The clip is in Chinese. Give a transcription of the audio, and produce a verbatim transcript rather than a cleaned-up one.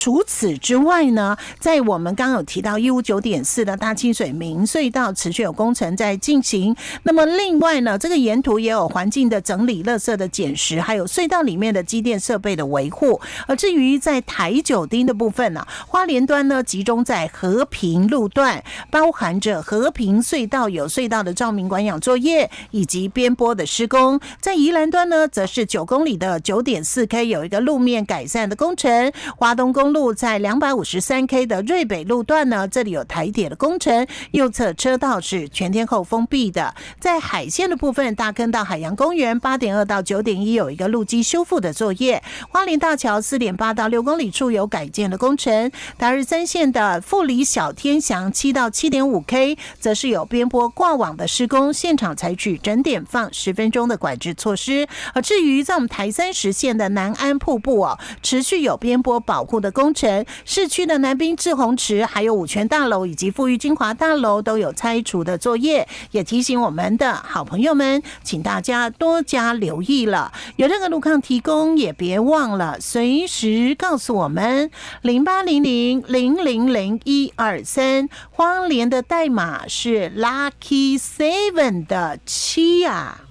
除此之外呢，在我们刚刚有提到一五九点四的大清水明隧道持续有工程在进行。那么另外呢，这个沿途也有环境的整理、垃圾的捡拾，还有隧道里面的机电设备的维护。而至于在台九丁的部分呢、啊，花莲端呢集中在和平路段，包含着和平隧道有隧道的照明管养作业以及边坡的施工。在宜兰端呢，则是九公里的 九点四 K 有一个路面改善的工程。花东公路在两百五十三 K 的瑞北路段呢，这里有台铁的工程，右侧车道是全天候封闭的。在海线的部分，大坑到海洋公园 八点二 到 九点一 有一个路基修复的作业。花莲大桥 四点八 到六公里处有改建的工程。台日三线的富里小天祥 七到 七点五 K 则是有边坡挂网的施工，现场采取整点放十分钟的管制措施。而至于在我们台三十线的南安瀑布哦，持续有边坡保护的工程，市区的南滨志宏池、还有五权大楼以及富裕金华大楼都有拆除的作业，也提醒我们的好朋友们，请大家多加留意了。有任何路况提供，也别忘了随时告诉我们零八零零零零零一二三，花莲的代码是 Lucky Seven 的七啊。